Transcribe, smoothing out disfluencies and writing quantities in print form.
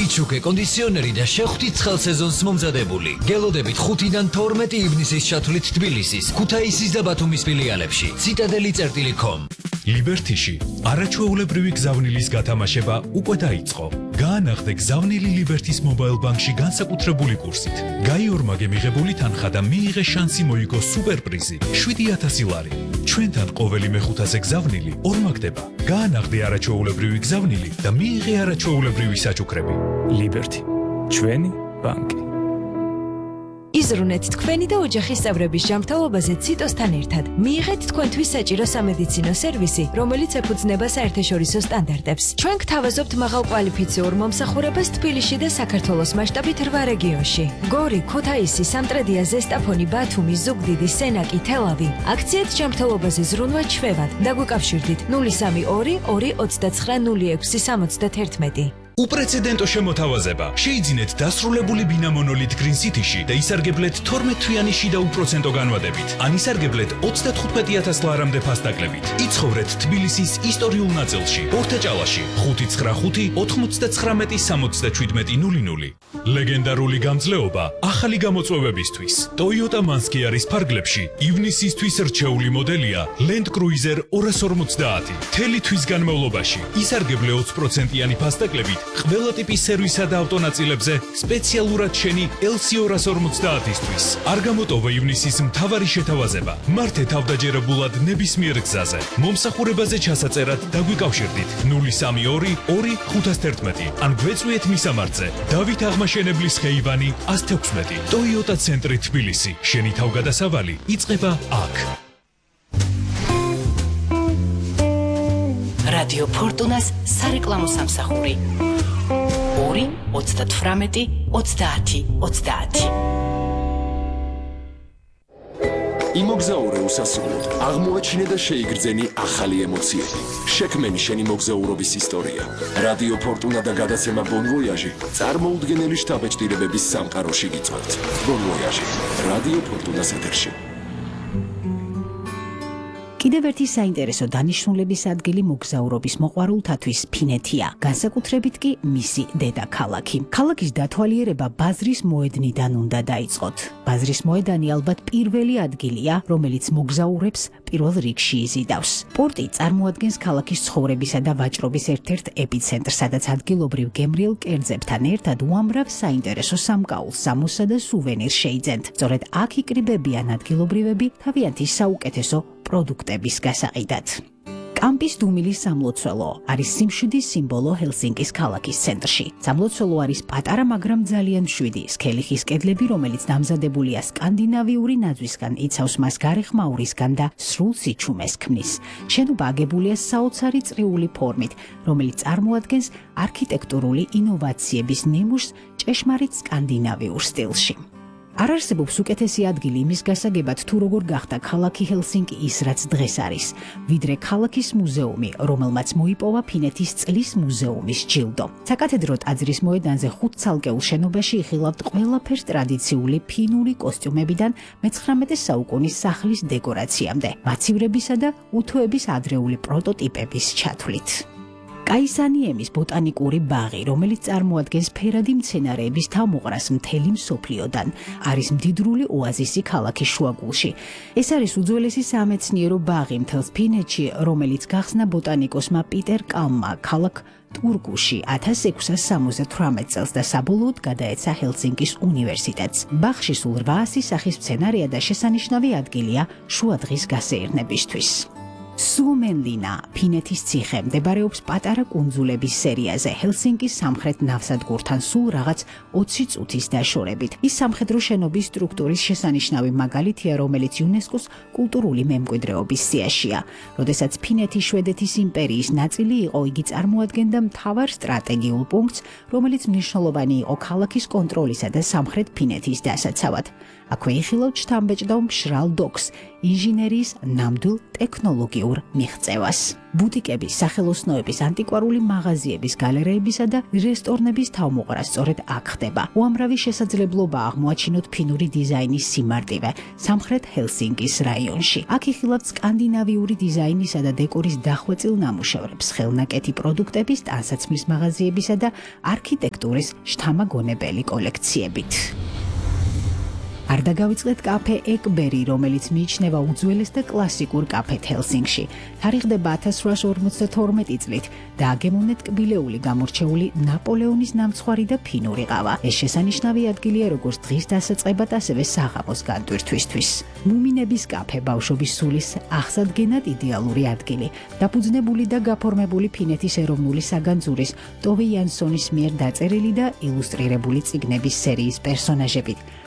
სელჩუკ ეკონდიციონერი და შეხვდით ცხელ სეზონს მომზადებული. გელოდებით 5-დან 12 ივნისის ჩათვლით თბილისის, ქუთაისის და ბათუმის ფილიალებში. citadeli.com. ლიბერთიში არაჩვეულებრივი გზავნილის გათამაშება უკვე დაიწყო. გაანახდე გზავნილი ლიბერთის მობაილ ბანკში განსაკუთრებული კურსით. გაიორმაგე მიღებული თანხა და მიიღე შანსი მოიგო სუპერპრიზი 7,000 ლარი. ჩვენთან ყოველი მეხუთაზე გზავნილი ორმაგდება. გაანახდე არაჩვეულებრივი გზავნილი და მიიღე არაჩვეულებრივი საჩუქრები. ლიბერთი, ჩვენი ბანკი. იზრუნეთ თქვენი და ოჯახის წევრების ჯანმრთელობაზე ციტოსთან ერთად. მიიღეთ თქვენთვის საჭირო სამედიცინო სერვისი, რომელიც ეფუძნება საერთაშორისო სტანდარტებს. ჩვენ გთავაზობთ მაღალკვალიფიციურ მომსახურებას თბილისში და საქართველოს მასშტაბით 8 რეგიონში. გორი, ქუთაისი, სამტრედია, ზესტაფონი, ბათუმი, ზუგდიდი, სენაკი, თელავი. აქციეთ ჯანმრთელობაზე ზრუნვა ჩვევად. დაგვიკავშირდით 032 229 0671. უპრეცედენტო შემოთავაზება. შეიძინეთ დასრულებული ბინა მონოლით Green City-ში და ისარგებლეთ 12 თვიანი შიდა უპროცენტო განვადებით. ან ისარგებლეთ 35,000 ლარამდე ფასდაკლებით. იცხოვრეთ თბილისის ისტორიულ ნაწილში, ორთაჭალაში, 595 99 67 ლეგენდარული გამძლეობა ახალი გამოწვევებისთვის. Toyota Manskiaris ფარგლებში ივნისისთვის რჩეული მოდელია Land Cruiser 250. თელი თვის განმავლობაში ისარგებლე 20%-იანი ფასდაკლებით ყველა ტიპის სერვისსა და ავტონაწილებზე სპეციალურად შენი LC250-ისთვის. არ გამოტოვა ივნისის მთავარი შეთავაზება. მართე თავდაჯერებულად ნებისმიერ გზაზე. მომსახურებაზე ჩასაწერად დაგვიკავშირდით 032 2 511 ან გვეწვიეთ მისამართზე. დავით აღმაშენებლის ხეივანი 116. Toyota ცენტრი თბილისი. შენი თავგადასავალი იწყება აქ. რადიო ფორტუნას სარეკლამო სამსახური 2 38 30 30. იმოგზაურე უსასრულოდ, აღმოაჩინე და შეიგრძენი ახალი ემოციები. შექმენი შენი მოგზაურობის ისტორია. რადიო ფორტუნა და გადაცემა Bon Voyage წარმოუდგენელი შთაბეჭდილებების სამყაროში გიწვევთ. Bon Voyage, რადიო ფორტუნას ეთერში. კიდევ ერთი საინტერესო დანიშნულების ადგილი მოგზაურობის მოყვარულთათვის ფინეთია, განსაკუთრებით კი მისი დედაქალაქი. ქალაქის დათვალიერება ბაზრის მოედნიდან უნდა დაიწყოთ. ბაზრის მოედანი ალბათ პირველი ადგილია, რომელიც მოგზაურებს პირველ რიგში იზიდავს. პორტი წარმოადგენს ქალაქის ცხოვრებისა და ვაჭრობის ერთ-ერთ ეპიცენტრს, სადაც ადგილობრივ გემრიელ კერძებთან ერთად უამრავ საინტერესო სამკაულს, სამოსა და სუვენირს შეიძენთ. სწორედ აქ იკრიბებიან ადგილობრივები თავიანთი საუკეთესო პროდუქტების გასაყიდად. კამპის დუმილის სამლოცველო არის სიმშვიდის სიმბოლო ჰელსინკის ქალაქის ცენტრში. სამლოცველო არის პატარა, მაგრამ ძალიან მშვიდი, სქელი ხის კედლები, რომელიც დამზადებულია სკანდინავიური ნაძვისგან, იცავს მას გარეხმაურისგან და სრულ სიჩუმეს ქმნის. შენობა აგებულია საოცარი წრიული ფორმით, რომელიც წარმოადგენს არქიტექტურული ინოვაციების ნიმუშს ჭეშმარიტ სკანდინავიურ სტილში. არ არსებობს უკეთესი ადგილი იმის გასაგებად, თუ როგორ გახდა ქალაქი ჰელსინკი ის, რაც დღეს არის, ვიდრე ქალაქის მუზეუმი, რომელმაც მოიპოვა ფინეთის წყლის მუზეუმის ჯილდო. საკათედრო ტაძრის მოედანზე 5 ცალკეულ შენობაში იხილავთ ყველაფერს ტრადიციული ფინური კოსტიუმებიდან 19 საუკუნის სახლის დეკორაციამდე, მაცივრებისა და უთოების ადრეული პროტოტიპების ჩათვლით. კაისანიემის ბოტანიკური ბაღი, რომელიც წარმოადგენს ფერადი მცენარეების თავმოყრას მთელი მსოფლიოდან, არის მდიდრული ოაზისი ქალაქის შუაგულში. ეს არის უძველესი სამეცნიერო ბაღი მთელს ფინეთში, რომელიც გახსნა ბოტანიკოსმა პიტერ კალმმა ქალაქ ტურკუში 1678 წელს და საბოლოოდ გადაეცა ჰელსინკის უნივერსიტეტს. ბაღში სულ 800 სახის მცენარეა და შესანიშნავი ადგილია შუადღის გასეირნებისთვის. სუმენლინა, ფინეთის ციხე, მდებარეობს პატარა კუნძულების სერიაზე, ჰელსინკის სამხრეთ ნავსადგურთან სულ რაღაც 20 წუთის დაშორებით. ის სამხედრო შენობის სტრუქტურის შესანიშნავი მაგალითია, რომელიც იუნესკოს კულტურული მემკვიდრეობის სიაშია. როდესაც ფინეთი შვედეთის იმპერიის ნაწილი იყო, იგი წარმოადგენდა მთავარ სტრატეგიულ პუნქტს, რომელიც მნიშვნელოვანი იყო ქალაქის კონტროლისა და სამხრეთ ფინეთის დასაცავად. აქვე იხილავთ შთამბეჭდავ მშრალ დოკს, ინჟინერიის ნამდვილ ტექნოლოგიურ კულტურულ მიღწევას. ბუტიკების, სახელოსნოების, ანტიკვარული მაღაზიების, გალერეებისა და რესტორნების თავმოყრა სწორედ აქ ხდება. უამრავი შესაძლებლობა აღმოაჩინოთ ფინური დიზაინის სიმარტივე სამხრეთ ჰელსინკის რაიონში. აქ იხილავთ სკანდინავიური დიზაინისა და დეკორის დახვეწილ ნამუშევრებს, ხელნაკეთი პროდუქტების, ტანსაცმლის მაღაზიებისა და არქიტექტურის შთამაგონებელი კოლექციებით. არ დაგავიწყეთ კაფე ეკბერი, რომელიც მიიჩნევა უძველეს და კლასიკურ კაფეთ ჰელსინკში. თარიღდება 1852 წლით და აგემოვნეთ ტკბილეული გამორჩეული ნაპოლეონის ნამცხვარი და ფინური ყავა. ეს შესანიშნავი ადგილია როგორც დღის დასაწყებად, ასევე საღამოს განტვირთვისთვის. მუმინების კაფე ბავშვობის სულის აღსადგენად იდეალური ადგილი. დაფუძნებული და გაფორმებული ფინეთის ეროვნული საგანძურის ტოვე იანსონის მიერ დაწერილი და ილუსტრირებული წიგნების სერიის პერსონაჟებით.